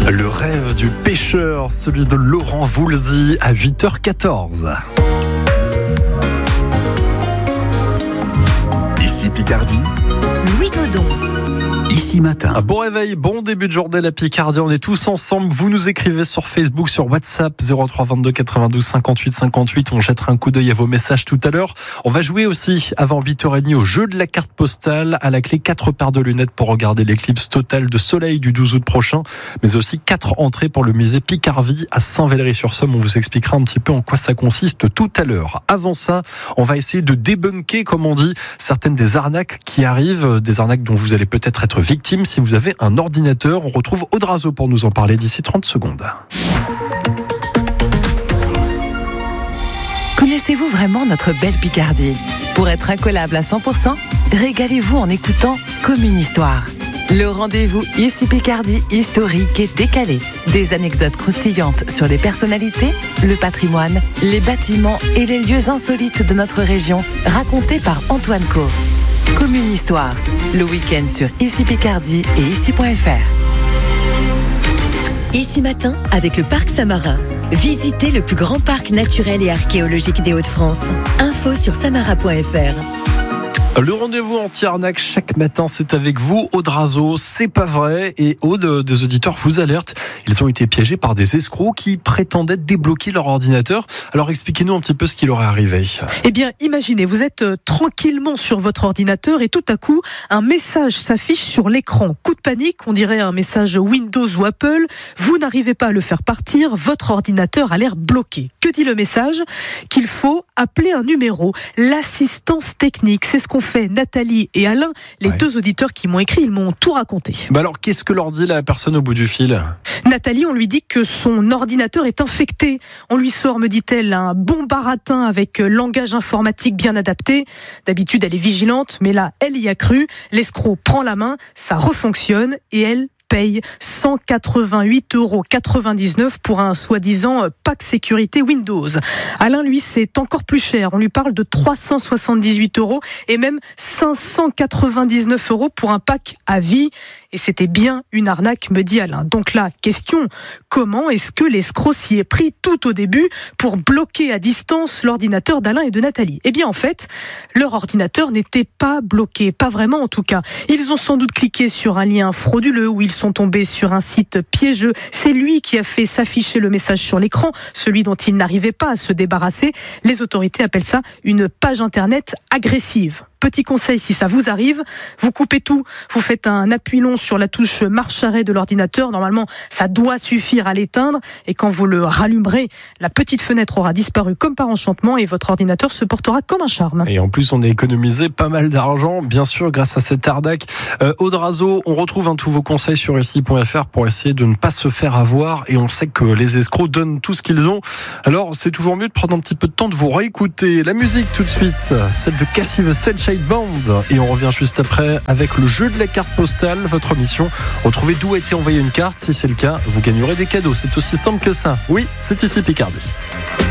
Le rêve du pêcheur, celui de Laurent Voulzy à 8h14. Ici Picardie, Louis Godon. Ici Matin. Un bon réveil, bon début de journée la Picardie, on est tous ensemble. Vous nous écrivez sur Facebook, sur WhatsApp 03 22 92 58 58. On jettera un coup d'œil à vos messages tout à l'heure. On va jouer aussi avant 8h30 au jeu de la carte postale. À la clé 4 paires de lunettes pour regarder l'éclipse totale de soleil du 12 août prochain, mais aussi 4 entrées pour le musée Picardie à Saint-Valery-sur-Somme. On vous expliquera un petit peu en quoi ça consiste tout à l'heure. Avant ça, on va essayer de débunker, comme on dit, certaines des arnaques qui arrivent, des arnaques dont vous allez peut-être être victime si vous avez un ordinateur. On retrouve Audrazo pour nous en parler d'ici 30 secondes. Connaissez-vous vraiment notre belle Picardie ? Pour être incollable à 100%, régalez-vous en écoutant Comme une histoire. Le rendez-vous Ici Picardie historique et décalé. Des anecdotes croustillantes sur les personnalités, le patrimoine, les bâtiments et les lieux insolites de notre région, racontés par Antoine Co. Comme une histoire, le week-end sur Ici Picardie et ici.fr. Ici Matin avec le Parc Samarin. Visitez le plus grand parc naturel et archéologique des Hauts-de-France. Info sur samara.fr. Le rendez-vous anti-arnaque chaque matin, c'est avec vous, Audrazo. C'est pas vrai. Et Aude, des auditeurs vous alertent. Ils ont été piégés par des escrocs qui prétendaient débloquer leur ordinateur. Alors expliquez-nous un petit peu ce qui leur est arrivé. Eh bien, imaginez, vous êtes tranquillement sur votre ordinateur et tout à coup, un message s'affiche sur l'écran. Coup de panique, on dirait un message Windows ou Apple. Vous n'arrivez pas à le faire partir, votre ordinateur a l'air bloqué. Que dit le message ? Qu'il faut appeler un numéro, l'assistance technique. C'est ce qu'ont fait Nathalie et Alain, les deux auditeurs qui m'ont écrit, ils m'ont tout raconté. Alors, qu'est-ce que leur dit la personne au bout du fil ? Nathalie, on lui dit que son ordinateur est infecté. On lui sort, me dit-elle, un bon baratin avec langage informatique bien adapté. D'habitude, elle est vigilante, mais là, elle y a cru. L'escroc prend la main, ça refonctionne et elle paye 188,99 € pour un soi-disant pack sécurité Windows. Alain, lui, c'est encore plus cher. On lui parle de 378 € et même 599 € pour un pack à vie. Et c'était bien une arnaque, me dit Alain. Donc là, question, comment est-ce que l'escroc s'y est pris tout au début pour bloquer à distance l'ordinateur d'Alain et de Nathalie ? Eh bien, en fait, leur ordinateur n'était pas bloqué, pas vraiment en tout cas. Ils ont sans doute cliqué sur un lien frauduleux ou ils sont tombés sur un site piégeux. C'est lui qui a fait s'afficher le message sur l'écran, celui dont ils n'arrivaient pas à se débarrasser. Les autorités appellent ça une page internet agressive. Petit conseil, si ça vous arrive, vous coupez tout, vous faites un appui long sur la touche marche-arrêt de l'ordinateur. Normalement, ça doit suffire à l'éteindre. Et quand vous le rallumerez, la petite fenêtre aura disparu comme par enchantement et votre ordinateur se portera comme un charme. Et en plus, on a économisé pas mal d'argent, bien sûr, grâce à cette arnaque. Audrazo, on retrouve tous vos conseils sur ici.fr pour essayer de ne pas se faire avoir. Et on sait que les escrocs donnent tout ce qu'ils ont. Alors, c'est toujours mieux de prendre un petit peu de temps de vous réécouter. La musique tout de suite, celle de Cassie the Sunshine Band. Et on revient juste après avec le jeu de la carte postale. Votre mission, retrouvez d'où a été envoyée une carte. Si c'est le cas, vous gagnerez des cadeaux. C'est aussi simple que ça. Oui, c'est ici Picardie.